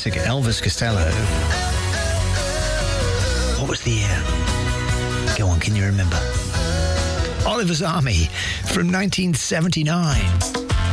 classic, Elvis Costello. What was the year? Go on, can you remember? Oliver's Army from 1979.